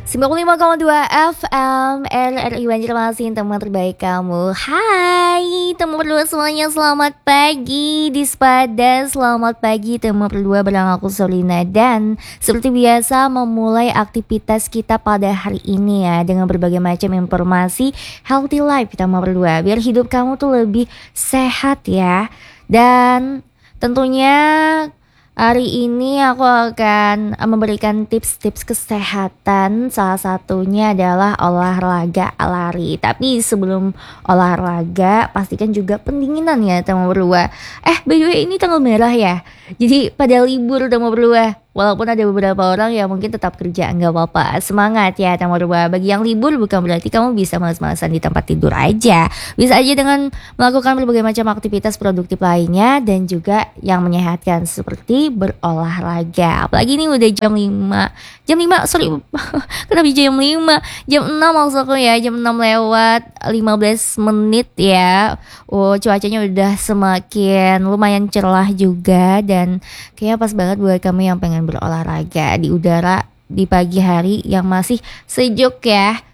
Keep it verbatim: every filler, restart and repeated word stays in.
sembilan puluh lima koma dua F M R R I Banjarmasin, teman terbaik kamu. Hai teman berdua semuanya, selamat pagi di Sepada. Selamat pagi teman berdua, bareng aku Solina. Dan seperti biasa memulai aktivitas kita pada hari ini ya, dengan berbagai macam informasi healthy life teman berdua, biar hidup kamu tuh lebih sehat ya. Dan tentunya hari ini aku akan memberikan tips-tips kesehatan. Salah satunya adalah olahraga lari. Tapi sebelum olahraga, pastikan juga pendinginan ya teman berdua. Eh by the way, ini tanggal merah ya, jadi pada libur teman berdua. Walaupun ada beberapa orang yang mungkin tetap kerja, nggak apa-apa, semangat ya teman berdua. Bagi yang libur bukan berarti kamu bisa malas-malasan di tempat tidur aja. Bisa aja dengan melakukan berbagai macam aktivitas produktif lainnya dan juga yang menyehatkan seperti berolahraga. Apalagi ini udah jam lima. Jam lima, sorry. Kenapa jam lima? Jam enam maksudku ya, jam enam lewat lima belas menit ya. Oh, cuacanya udah semakin lumayan cerah juga, dan kayaknya pas banget buat kamu yang pengen berolahraga di udara di pagi hari yang masih sejuk ya.